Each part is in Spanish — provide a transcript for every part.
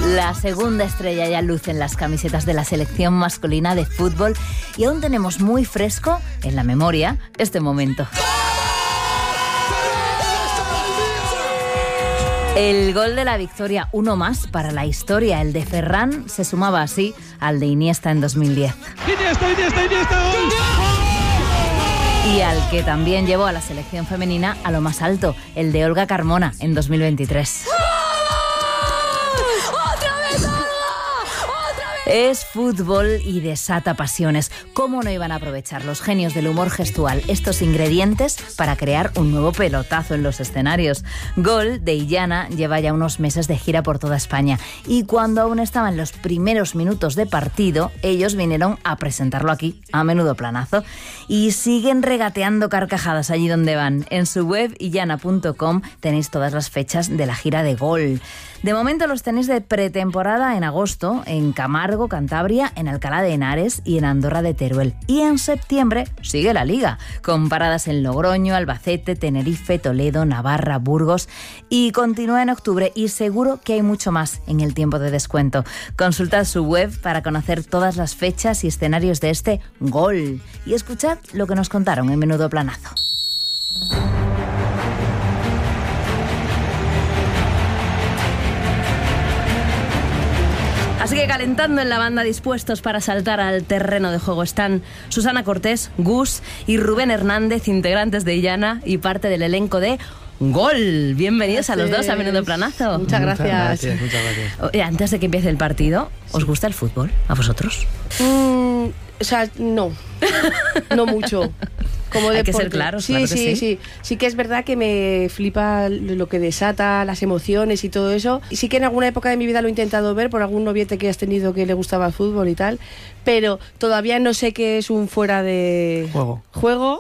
La segunda estrella ya luce en las camisetas de la selección masculina de fútbol y aún tenemos muy fresco en la memoria este momento. El gol de la victoria, uno más para la historia. El de Ferran se sumaba así al de Iniesta en 2010. Iniesta, gol. Y al que también llevó a la selección femenina a lo más alto, el de Olga Carmona en 2023. Es fútbol y desata pasiones. ¿Cómo no iban a aprovechar los genios del humor gestual estos ingredientes para crear un nuevo pelotazo en los escenarios? Gol de Illana lleva ya unos meses de gira por toda España y cuando aún estaban los primeros minutos de partido, ellos vinieron a presentarlo aquí, a Menudo Planazo, y siguen regateando carcajadas allí donde van. En su web illana.com tenéis todas las fechas de la gira de Gol. De momento los tenéis de pretemporada en agosto, en Camargo, Cantabria, en Alcalá de Henares y en Andorra de Teruel. Y en septiembre sigue la Liga, con paradas en Logroño, Albacete, Tenerife, Toledo, Navarra, Burgos, y continúa en octubre y seguro que hay mucho más en el tiempo de descuento. Consultad su web para conocer todas las fechas y escenarios de este Gol y escuchad lo que nos contaron en Menudo Planazo. Así que calentando en la banda, dispuestos para saltar al terreno de juego, están Susana Cortés, Gus y Rubén Hernández, integrantes de Illana y parte del elenco de Gol. Bienvenidos a los dos a Menudo Planazo. Muchas gracias. Muchas gracias. Oye, antes de que empiece el partido, ¿os gusta el fútbol? ¿A vosotros? O sea, no mucho. Como hay que ser claros, claro que sí. Sí que es verdad que me flipa lo que desata, las emociones y todo eso. Sí que en alguna época de mi vida lo he intentado ver por algún noviete que has tenido que le gustaba el fútbol y tal, pero todavía no sé qué es un fuera de juego.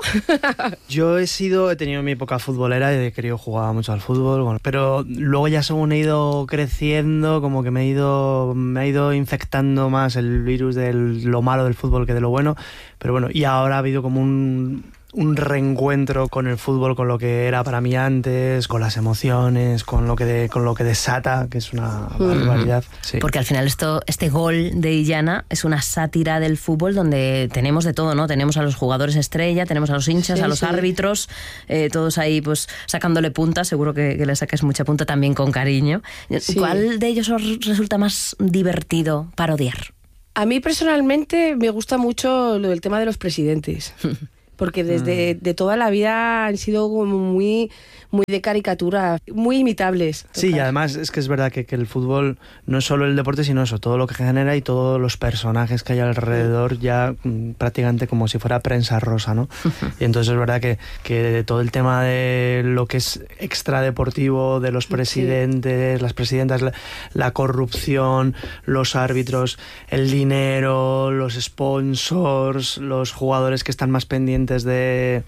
Yo he tenido mi época futbolera y he querido jugar mucho al fútbol, bueno, pero luego ya según he ido creciendo, como que me ha ido infectando más el virus de lo malo del fútbol que de lo bueno, pero bueno, y ahora ha habido como un reencuentro con el fútbol, con lo que era para mí antes, con las emociones, con lo que desata, que es una barbaridad. Sí. Porque al final este Gol de Illana es una sátira del fútbol donde tenemos de todo, ¿no? Tenemos a los jugadores estrella, tenemos a los hinchas, a los árbitros, todos ahí pues sacándole punta, seguro que le saques mucha punta también con cariño. Sí. ¿Cuál de ellos os resulta más divertido parodiar? A mí personalmente me gusta mucho lo del tema de los presidentes. Porque desde de toda la vida han sido como muy de caricatura, muy imitables. Sí, y además es que es verdad que el fútbol no es solo el deporte, sino eso, todo lo que genera y todos los personajes que hay alrededor, ya prácticamente como si fuera prensa rosa, ¿no? Y entonces es verdad que todo el tema de lo que es extradeportivo, de los presidentes, las presidentas, la corrupción, los árbitros, el dinero, los sponsors, los jugadores que están más pendientes de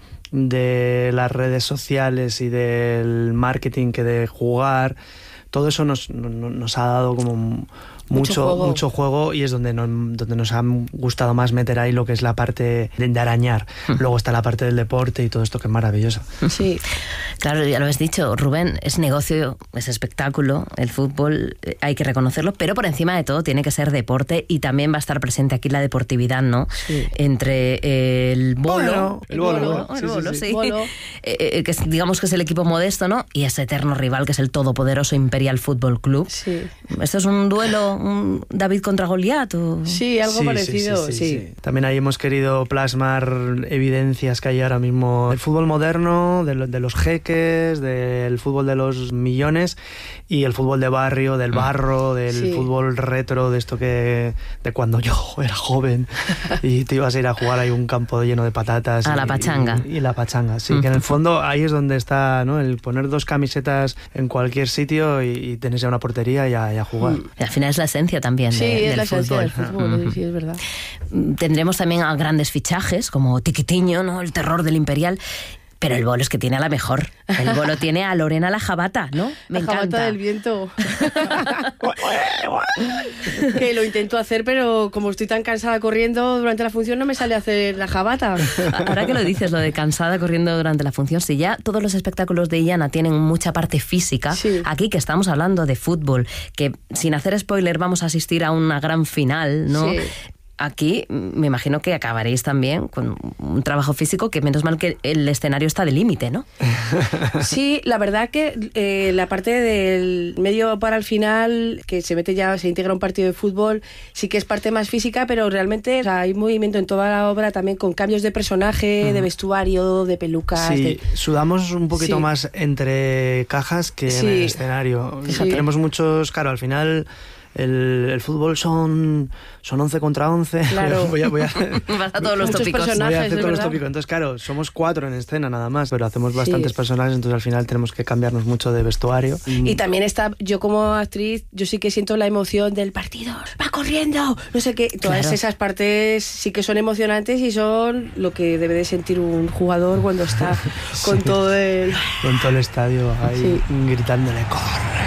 las redes sociales y del marketing que de jugar, todo eso nos ha dado como mucho juego y es donde nos ha gustado más meter ahí lo que es la parte de arañar. Luego está la parte del deporte y todo esto que es maravilloso. Sí, claro, ya lo has dicho, Rubén, es negocio, es espectáculo, el fútbol, hay que reconocerlo, pero por encima de todo tiene que ser deporte y también va a estar presente aquí la deportividad, ¿no? Sí. Entre el bolo, sí. Que digamos que es el equipo modesto, ¿no? Y ese eterno rival que es el todopoderoso Imperial Fútbol Club. Sí. ¿Esto es un duelo, un David contra Goliat? Sí, algo parecido, sí. También ahí hemos querido plasmar evidencias que hay ahora mismo del fútbol moderno, de los jeques, del fútbol de los millones y el fútbol de barrio, del barro, del fútbol retro, de esto de cuando yo era joven y te ibas a ir a jugar ahí un campo lleno de patatas. La pachanga. Y la pachanga, sí, que en el fondo ahí es donde está, ¿no? El poner dos camisetas en cualquier sitio y tenés ya una portería y a jugar. Y al final es la esencia también del fútbol. Sí, es verdad. Tendremos también a grandes fichajes como Tiquitiño, ¿no? El terror del Imperial. Pero el bolo es que tiene a la mejor. El bolo tiene a Lorena la Jabata, ¿no? Me encanta. Jabata del viento. Que lo intento hacer, pero como estoy tan cansada corriendo durante la función, no me sale a hacer la jabata. Ahora que lo dices, lo de cansada corriendo durante la función, si ya todos los espectáculos de Illana tienen mucha parte física, sí. Aquí que estamos hablando de fútbol, que sin hacer spoiler vamos a asistir a una gran final, ¿no? Sí. Aquí me imagino que acabaréis también con un trabajo físico que menos mal que el escenario está de límite, ¿no? Sí, la verdad que la parte del medio para el final, que se integra un partido de fútbol, sí que es parte más física, pero realmente o sea, hay movimiento en toda la obra también con cambios de personaje, de vestuario, de pelucas. Sí, sudamos un poquito Sí. más entre cajas que en el escenario. O sea, tenemos muchos, claro, al final... El fútbol son 11 contra 11. Claro. Voy a Vas a todos los Muchos tópicos. personajes. voy a hacer es todos los verdad. tópicos. Entonces, claro, somos 4 en escena nada más, pero hacemos bastantes personajes, entonces al final tenemos que cambiarnos mucho de vestuario. Y también yo como actriz, yo sí que siento la emoción del partido, va corriendo, no sé qué. Todas Claro. esas partes sí que son emocionantes y son lo que debe de sentir un jugador cuando está con todo el... Con todo el estadio ahí Sí. gritándole, ¡corre!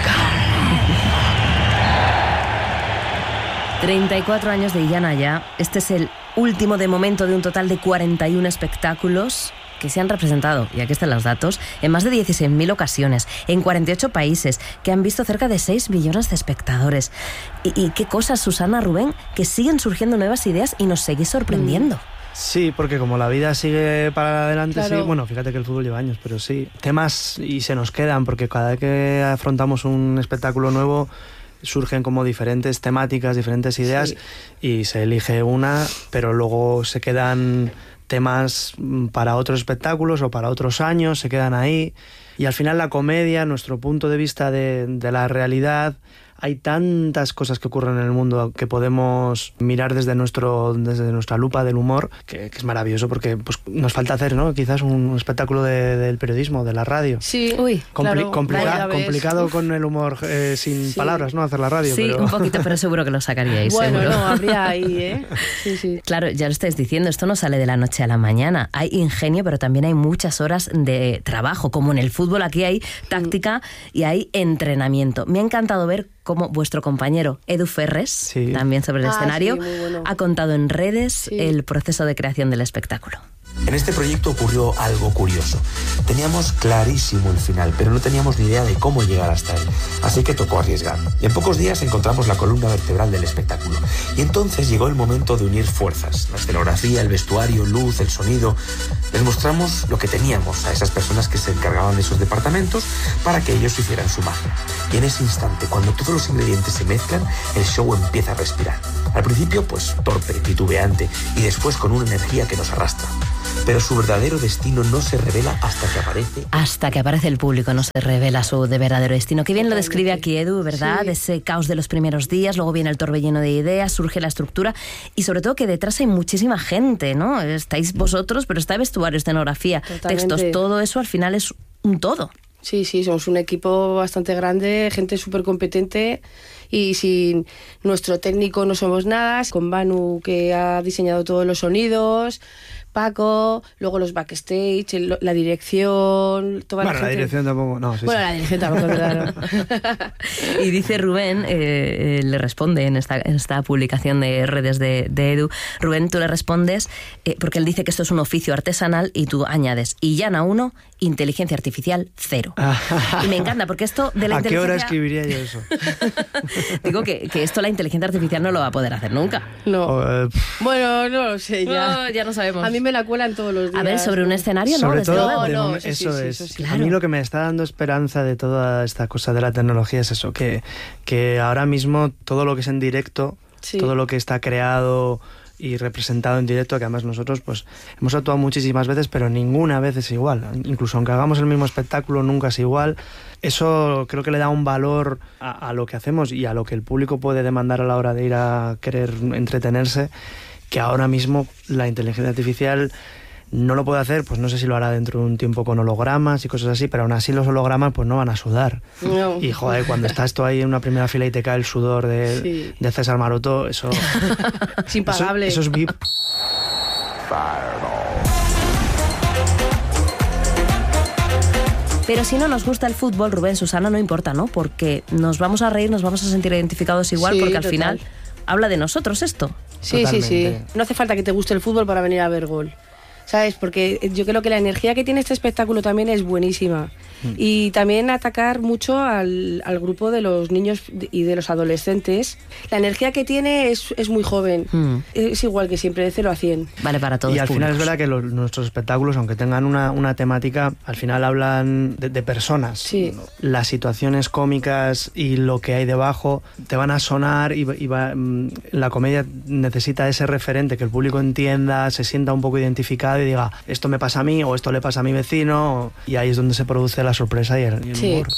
34 años de Illana ya. Este es el último de momento de un total de 41 espectáculos que se han representado, y aquí están los datos, en más de 16.000 ocasiones, en 48 países, que han visto cerca de 6 millones de espectadores. Y qué cosas, Susana, Rubén, que siguen surgiendo nuevas ideas y nos seguís sorprendiendo. Sí, porque como la vida sigue para adelante, Claro. sí, bueno, fíjate que el fútbol lleva años, pero sí, temas y se nos quedan, porque cada vez que afrontamos un espectáculo nuevo surgen como diferentes temáticas, diferentes ideas, y se elige una, pero luego se quedan temas para otros espectáculos o para otros años, se quedan ahí, y al final la comedia, nuestro punto de vista de la realidad, hay tantas cosas que ocurren en el mundo que podemos mirar desde nuestra lupa del humor, que es maravilloso, porque pues, nos falta hacer, ¿no? Quizás un espectáculo del periodismo, de la radio. Sí, Uy, claro, vaya ves. Complicado con el humor sin palabras, ¿no? Hacer la radio. Sí, pero... un poquito, pero seguro que lo sacaríais. Bueno, seguro. no, habría ahí, ¿eh? Sí, sí. Claro, ya lo estáis diciendo, esto no sale de la noche a la mañana. Hay ingenio, pero también hay muchas horas de trabajo. Como en el fútbol, aquí hay táctica y hay entrenamiento. Me ha encantado ver cómo vuestro compañero Edu Ferres, también sobre el escenario, sí, muy bueno. ha contado en redes el proceso de creación del espectáculo. En este proyecto ocurrió algo curioso. Teníamos clarísimo el final, pero no teníamos ni idea de cómo llegar hasta él. Así que tocó arriesgar. Y en pocos días encontramos la columna vertebral del espectáculo. Y entonces llegó el momento de unir fuerzas. La escenografía, el vestuario, luz, el sonido. Les mostramos lo que teníamos a esas personas que se encargaban de esos departamentos para que ellos hicieran su magia. Y en ese instante, cuando todos los ingredientes se mezclan, el show empieza a respirar. Al principio, pues torpe, titubeante, y después con una energía que nos arrastra. Pero su verdadero destino no se revela hasta que aparece. Hasta que aparece el público no se revela su verdadero destino. Qué bien lo describe aquí Edu, ¿verdad? Sí. Ese caos de los primeros días, luego viene el torbellino de ideas, surge la estructura y sobre todo que detrás hay muchísima gente, ¿no? Estáis vosotros, pero está vestuario, escenografía, Totalmente. textos, todo eso al final es un todo. Sí, somos un equipo bastante grande, gente súper competente, y sin nuestro técnico no somos nada. Con Manu, que ha diseñado todos los sonidos, Paco, luego los backstage, la dirección, toda Bueno, la gente. la dirección tampoco, no, sí, Bueno, sí. la dirección tampoco, claro. Y dice Rubén, le responde en esta publicación de redes de Edu, Rubén, tú le respondes, porque él dice que esto es un oficio artesanal y tú añades, Illana 1, inteligencia artificial 0. Y me encanta, porque esto de la ¿A qué hora inteligencia... escribiría yo eso? Digo que esto la inteligencia artificial no lo va a poder hacer nunca. No. O, Bueno, no lo sé, ya. Ya no sabemos. A mí me la cuelan todos los días. A ver, sobre un escenario, ¿no? sobre Desde todo, luego. de No, momen- eso sí, eso sí, es. eso sí. A Claro. mí lo que me está dando esperanza de toda esta cosa de la tecnología es eso, que ahora mismo todo lo que es en directo, Sí. todo lo que está creado y representado en directo, que además nosotros pues hemos actuado muchísimas veces, pero ninguna vez es igual. Incluso aunque hagamos el mismo espectáculo, nunca es igual. Eso creo que le da un valor a lo que hacemos y a lo que el público puede demandar a la hora de ir a querer entretenerse, que ahora mismo la inteligencia artificial no lo puede hacer, pues no sé si lo hará dentro de un tiempo con hologramas y cosas así, pero aún así los hologramas pues no van a sudar. No. Y joder, cuando estás tú ahí en una primera fila y te cae el sudor Sí. de César Maroto, eso... Es impagable. Eso es VIP. Pero si no nos gusta el fútbol, Rubén, Susana, no importa, ¿no? Porque nos vamos a reír, nos vamos a sentir identificados igual, Sí, porque al total. final habla de nosotros esto. Sí, sí, sí. Totalmente. No hace falta que te guste el fútbol para venir a ver Gol. ¿Sabes? Porque yo creo que la energía que tiene este espectáculo también es buenísima. Y también atacar mucho al grupo de los niños y de los adolescentes. La energía que tiene es muy joven. Es igual que siempre, de 0 a 100. Vale para todos. Y al final es públicos. verdad que nuestros espectáculos, aunque tengan una temática, al final hablan de personas. Sí. Las situaciones cómicas y lo que hay debajo te van a sonar la comedia necesita ese referente, que el público entienda, se sienta un poco identificado y diga, esto me pasa a mí o esto le pasa a mi vecino, y ahí es donde se produce la sorpresa y el Sí. humor.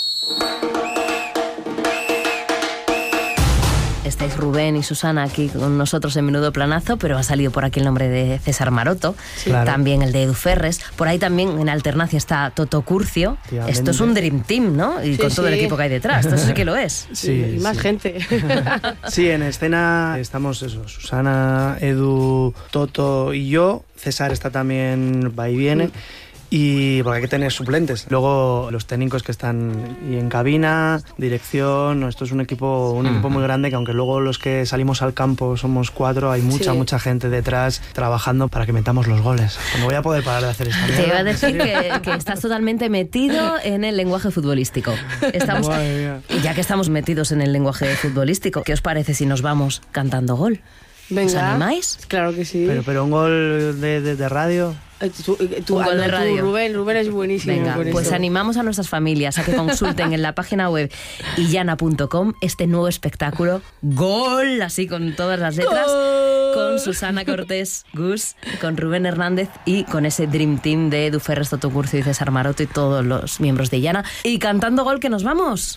Estáis Rubén y Susana aquí con nosotros en Menudo Planazo, pero ha salido por aquí el nombre de César Maroto, Claro. también el de Edu Ferres, por ahí también en alternancia está Toto Curcio. Efectivamente. Esto es un Dream Team, ¿no? Y Sí, con todo el sí. equipo que hay detrás, esto sí que lo es. Sí, Y más sí. gente. Sí, en escena estamos Susana, Edu, Toto y yo. César está también, va y viene. Y porque hay que tener suplentes. Luego los técnicos que están y en cabina, dirección. Esto es un equipo muy grande, que aunque luego los que salimos al campo somos 4, hay mucha gente detrás trabajando para que metamos los goles. No voy a poder parar de hacer esta Te iba a mierda. decir que estás totalmente metido en el lenguaje futbolístico. Estamos, Madre mía. y ya que estamos metidos en el lenguaje futbolístico, ¿qué os parece si nos vamos cantando gol? Venga. ¿Os animáis? Claro que sí. Pero un gol de radio. Tú, Un gol de radio. Rubén es buenísimo. Venga, con pues esto. animamos a nuestras familias a que consulten en la página web illana.com este nuevo espectáculo Gol, así con todas las letras, con Susana Cortés, Gus, con Rubén Hernández y con ese Dream Team de Edu Ferres, Toto Curcio y César Maroto y todos los miembros de Illana. Y cantando Gol, que nos vamos.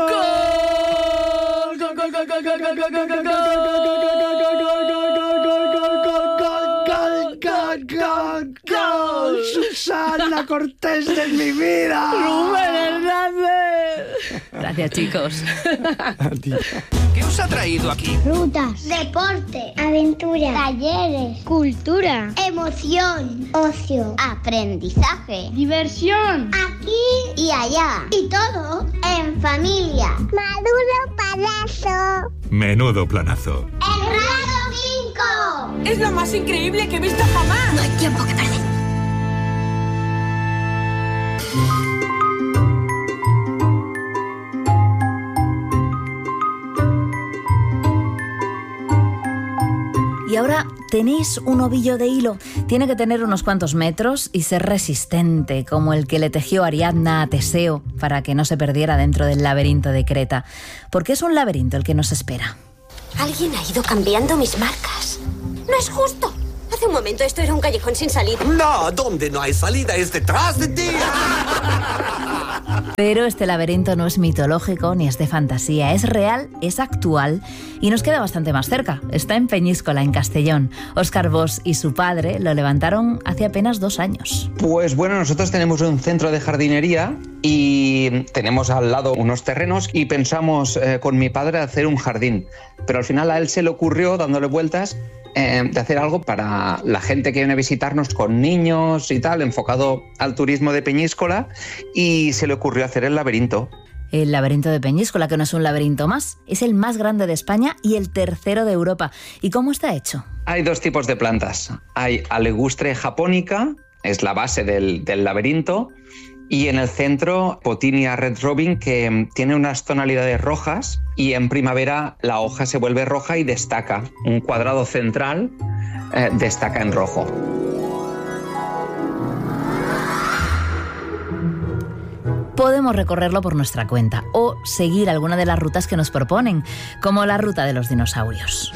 Susana Cortés de mi vida. ¡Rubén Hernández! Gracias, chicos. ¿Qué os ha traído aquí? Rutas, deporte, aventura, talleres, cultura, emoción, ocio, aprendizaje, diversión, aquí y allá. Y todo en familia. Maduro Palazo. Menudo Planazo. ¡El Radio 5! Es lo más increíble que he visto jamás. No hay tiempo que perder. Y ahora tenéis un ovillo de hilo. Tiene que tener unos cuantos metros y ser resistente, como el que le tejió Ariadna a Teseo para que no se perdiera dentro del laberinto de Creta. Porque es un laberinto el que nos espera. Alguien ha ido cambiando mis marcas. No es justo. Hace un momento esto era un callejón sin salida. No, donde no hay salida es detrás de ti. Pero este laberinto no es mitológico ni es de fantasía, es real, es actual y nos queda bastante más cerca. Está en Peñíscola, en Castellón. Óscar Bosch y su padre lo levantaron hace apenas 2 años. Pues bueno, nosotros tenemos un centro de jardinería y tenemos al lado unos terrenos y pensamos con mi padre hacer un jardín. Pero al final a él se le ocurrió, dándole vueltas, de hacer algo para la gente que viene a visitarnos con niños y tal, enfocado al turismo de Peñíscola, y se le ocurrió hacer el laberinto. El laberinto de Peñíscola, que no es un laberinto más, es el más grande de España y el tercero de Europa. ¿Y cómo está hecho? Hay 2 tipos de plantas. Hay alegustre japónica, es la base del laberinto, y en el centro Potinia red robin, que tiene unas tonalidades rojas y en primavera la hoja se vuelve roja y destaca. Un cuadrado central destaca en rojo. Podemos recorrerlo por nuestra cuenta o seguir alguna de las rutas que nos proponen, como la ruta de los dinosaurios.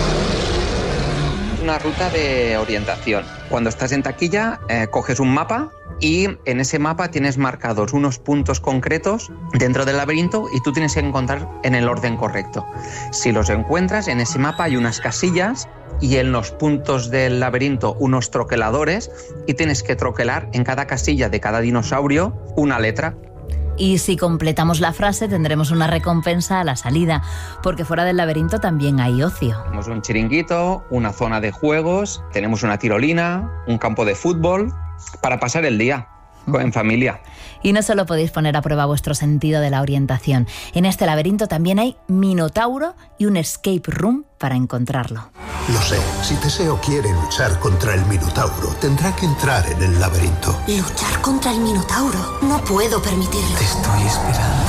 Una ruta de orientación. Cuando estás en taquilla, coges un mapa y en ese mapa tienes marcados unos puntos concretos dentro del laberinto y tú tienes que encontrar en el orden correcto. Si los encuentras, en ese mapa hay unas casillas y en los puntos del laberinto unos troqueladores y tienes que troquelar en cada casilla de cada dinosaurio una letra. Y si completamos la frase tendremos una recompensa a la salida, porque fuera del laberinto también hay ocio. Tenemos un chiringuito, una zona de juegos, tenemos una tirolina, un campo de fútbol para pasar el día. en familia. Y no solo podéis poner a prueba vuestro sentido de la orientación. En este laberinto también hay Minotauro y un escape room para encontrarlo. Lo sé, si Teseo quiere luchar contra el Minotauro, tendrá que entrar en el laberinto. ¿Luchar contra el Minotauro? No puedo permitirlo. Te estoy esperando.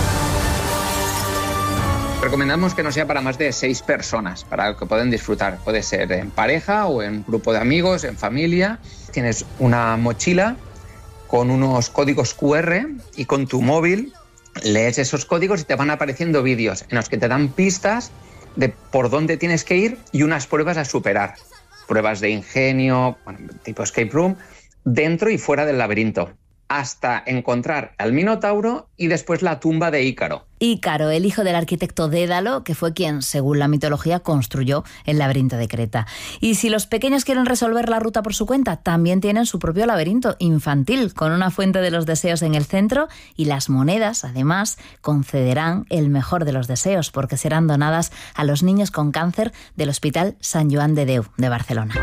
Recomendamos que no sea para más de 6 personas, para que puedan disfrutar. Puede ser en pareja o en grupo de amigos, en familia. Tienes una mochila con unos códigos QR y con tu móvil lees esos códigos y te van apareciendo vídeos en los que te dan pistas de por dónde tienes que ir y unas pruebas a superar. Pruebas de ingenio, tipo escape room, dentro y fuera del laberinto, hasta encontrar al Minotauro y después la tumba de Ícaro. Ícaro, el hijo del arquitecto Dédalo, que fue quien, según la mitología, construyó el laberinto de Creta. Y si los pequeños quieren resolver la ruta por su cuenta, también tienen su propio laberinto infantil, con una fuente de los deseos en el centro, y las monedas, además, concederán el mejor de los deseos, porque serán donadas a los niños con cáncer del Hospital Sant Joan de Déu de Barcelona.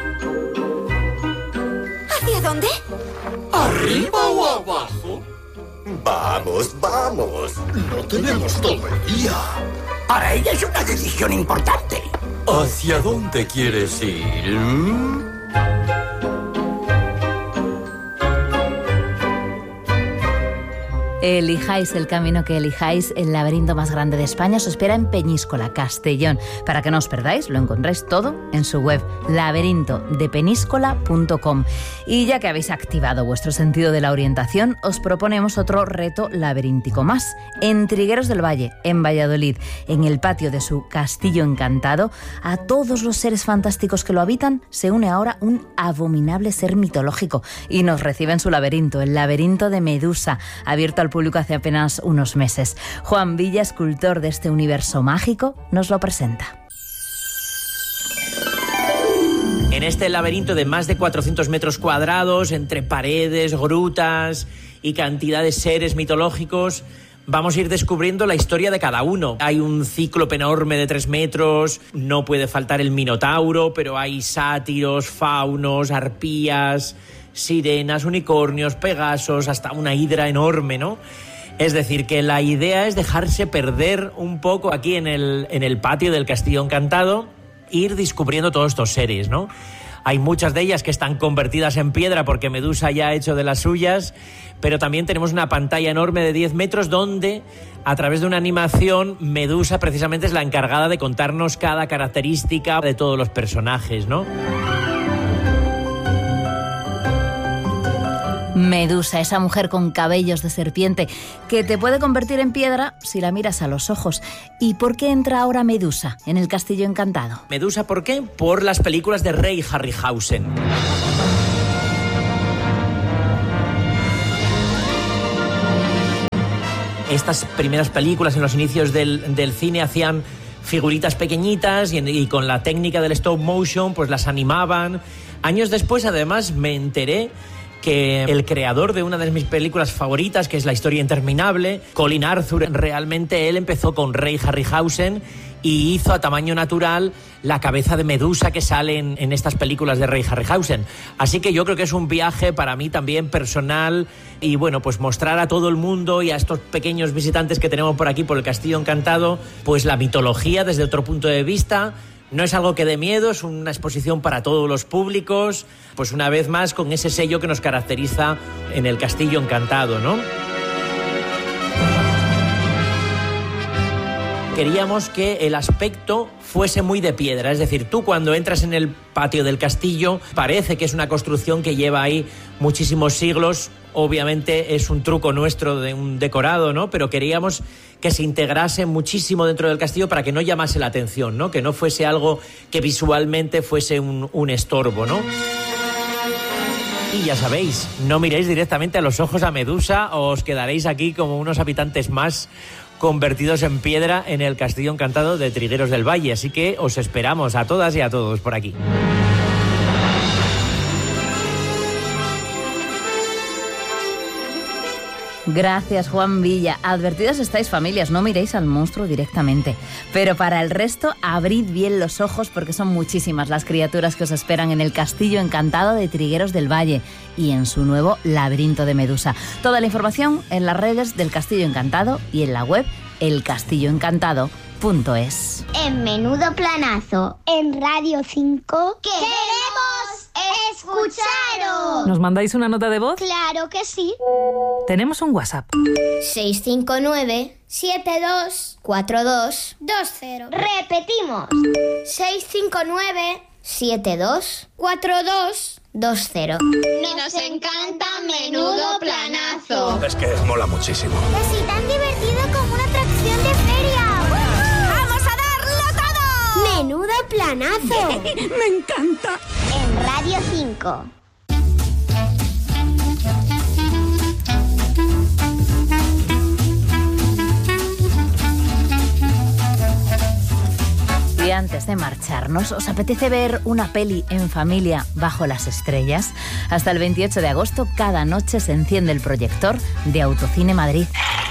¿Hacia dónde? ¿Arriba o abajo? Vamos, vamos. No tenemos todo el día. Para ella es una decisión importante. ¿Hacia dónde quieres ir? Elijáis el camino que elijáis, el laberinto más grande de España os espera en Peñíscola, Castellón. Para que no os perdáis, lo encontráis todo en su web, laberintodepeníscola.com. Y ya que habéis activado vuestro sentido de la orientación, os proponemos otro reto laberíntico más. En Trigueros del Valle, en Valladolid, en el patio de su castillo encantado, a todos los seres fantásticos que lo habitan se une ahora un abominable ser mitológico y nos recibe en su laberinto, el laberinto de Medusa, abierto al público hace apenas unos meses. Juan Villa, escultor de este universo mágico, nos lo presenta. En este laberinto de más de 400 metros cuadrados, entre paredes, grutas y cantidad de seres mitológicos, vamos a ir descubriendo la historia de cada uno. Hay un cíclope enorme de 3 metros, no puede faltar el Minotauro, pero hay sátiros, faunos, arpías, sirenas, unicornios, pegasos, hasta una hidra enorme, ¿no? Es decir, que la idea es dejarse perder un poco aquí en el patio del Castillo Encantado, ir descubriendo todos estos seres, ¿no? Hay muchas de ellas que están convertidas en piedra porque Medusa ya ha hecho de las suyas, pero también tenemos una pantalla enorme de 10 metros donde, a través de una animación, Medusa precisamente es la encargada de contarnos cada característica de todos los personajes, ¿no? Medusa, esa mujer con cabellos de serpiente que te puede convertir en piedra si la miras a los ojos. ¿Y por qué entra ahora Medusa en el Castillo Encantado? ¿Medusa por qué? Por las películas de Ray Harryhausen. Estas primeras películas en los inicios del cine hacían figuritas pequeñitas y con la técnica del stop motion pues las animaban. Años después, además, me enteré que el creador de una de mis películas favoritas, que es La historia interminable, Colin Arthur, realmente él empezó con Ray Harryhausen y hizo a tamaño natural la cabeza de Medusa que sale en estas películas de Ray Harryhausen. Así que yo creo que es un viaje para mí también personal y bueno, pues mostrar a todo el mundo y a estos pequeños visitantes que tenemos por aquí, por el Castillo Encantado, pues la mitología desde otro punto de vista. No es algo que dé miedo, es una exposición para todos los públicos, pues una vez más con ese sello que nos caracteriza en el Castillo Encantado, ¿no? Queríamos que el aspecto fuese muy de piedra, es decir, tú cuando entras en el patio del castillo parece que es una construcción que lleva ahí muchísimos siglos, obviamente es un truco nuestro de un decorado, ¿no? Pero queríamos que se integrase muchísimo dentro del castillo para que no llamase la atención, ¿no? Que no fuese algo que visualmente fuese un estorbo, ¿no? Y ya sabéis, no miréis directamente a los ojos a Medusa o os quedaréis aquí como unos habitantes más convertidos en piedra en el Castillo Encantado de Trigueros del Valle. Así que os esperamos a todas y a todos por aquí. Gracias, Juan Villa. Advertidos estáis, familias, no miréis al monstruo directamente. Pero para el resto, abrid bien los ojos porque son muchísimas las criaturas que os esperan en el Castillo Encantado de Trigueros del Valle y en su nuevo Laberinto de Medusa. Toda la información en las redes del Castillo Encantado y en la web elcastilloencantado.es. En Menudo Planazo, en Radio 5, ¡queremos escucharos! ¿Nos mandáis una nota de voz? ¡Claro que sí! Tenemos un WhatsApp. 659-724220. Repetimos. 659-724220. Nos encanta Menudo Planazo. Es que mola muchísimo. Así tan divertido como una atracción de feria. ¡Vamos a darlo todo! Menudo Planazo. Me encanta. En Radio 5. Y antes de marcharnos, ¿os apetece ver una peli en familia bajo las estrellas? Hasta el 28 de agosto, cada noche se enciende el proyector de Autocine Madrid.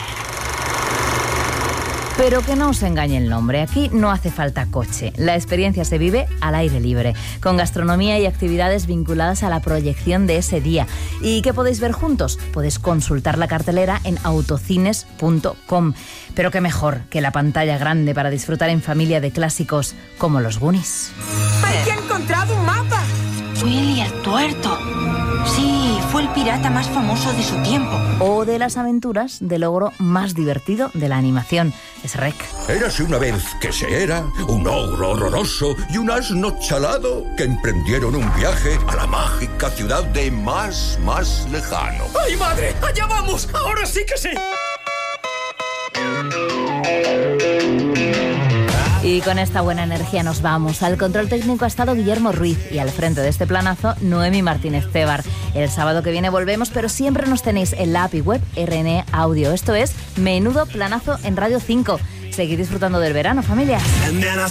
Pero que no os engañe el nombre, aquí no hace falta coche. La experiencia se vive al aire libre, con gastronomía y actividades vinculadas a la proyección de ese día. ¿Y qué podéis ver juntos? Podéis consultar la cartelera en autocines.com. Pero qué mejor que la pantalla grande para disfrutar en familia de clásicos como los Goonies. ¡Hay que ha encontrado un mapa! Willy el Tuerto. Sí, fue el pirata más famoso de su tiempo. O de las aventuras del ogro más divertido de la animación, Shrek. Érase una vez que se era un ogro horroroso y un asno chalado que emprendieron un viaje a la mágica ciudad de más lejano. ¡Ay, madre! ¡Allá vamos! ¡Ahora sí que sí! Y con esta buena energía nos vamos. Al control técnico ha estado Guillermo Ruiz y al frente de este planazo, Noemi Martínez Tebar. El sábado que viene volvemos, pero siempre nos tenéis en la app y web RNE Audio. Esto es Menudo Planazo en Radio 5. Seguid disfrutando del verano, familias.